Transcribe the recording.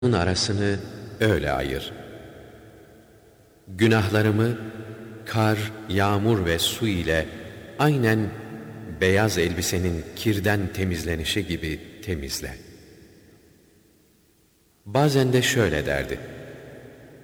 arasını öyle ayır. Günahlarımı kar, yağmur ve su ile aynen beyaz elbisenin kirden temizlenişi gibi temizle. Bazen de şöyle derdi: